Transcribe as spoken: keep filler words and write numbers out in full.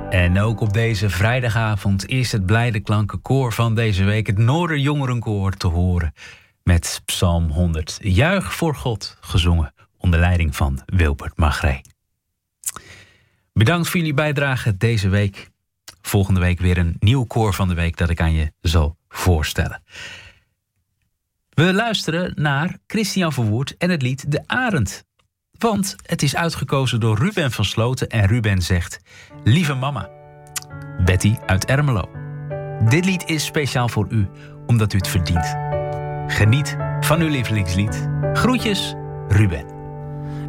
En ook op deze vrijdagavond is het blijde klankenkoor van deze week, het Noorderjongerenkoor, te horen met Psalm honderd. Juich voor God, gezongen onder leiding van Wilbert Magré. Bedankt voor jullie bijdrage deze week. Volgende week weer een nieuw koor van de week dat ik aan je zal voorstellen. We luisteren naar Christian Verwoerd en het lied De Arend. Want het is uitgekozen door Ruben van Sloten en Ruben zegt: lieve mama, Betty uit Ermelo. Dit lied is speciaal voor u, omdat u het verdient. Geniet van uw lievelingslied. Groetjes, Ruben.